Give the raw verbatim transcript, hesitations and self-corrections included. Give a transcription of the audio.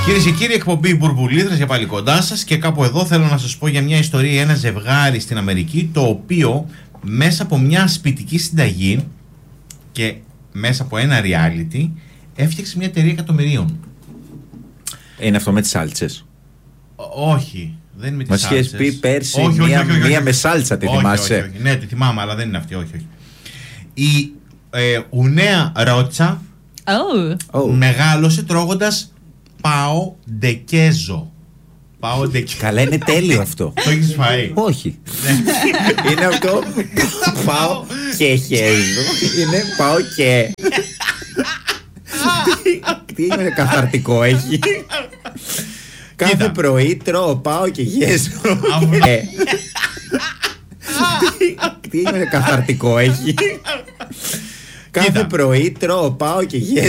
Κυρίες και κύριοι, εκπομπή Μπουρμπουλίδρας για πάλι κοντά σας. Και κάπου εδώ θέλω να σας πω για μια ιστορία. Ένα ζευγάρι στην Αμερική, το οποίο μέσα από μια σπιτική συνταγή και μέσα από ένα reality έφτιαξε μια εταιρεία εκατομμυρίων. Είναι αυτό με τις σάλτσες? Όχι, δεν είναι με τις σάλτσες. Μας είχες πει πέρσι όχι, μία, όχι, όχι, όχι, μία όχι. με σάλτσα, τη όχι, θυμάσαι? όχι, όχι. Ναι, τη θυμάμαι, αλλά δεν είναι αυτή, όχι, όχι. Η ε, Ουνέα Ρότσα Oh. Oh. μεγάλωσε τρώγοντας πάο ντεκέζο. Πάο ντεκέζο. Καλά, είναι τέλειο αυτό. Το έχεις φάει? Όχι. Είναι αυτό. Πάω και χέζω. Είναι πάω και. Τι είναι καθαρτικό έχει? Κάθε πρωί τρώω, πάω και γέζω. Ε. Τι είναι καθαρτικό έχει? Κάθε πρωί τρώω, πάω και γέζω.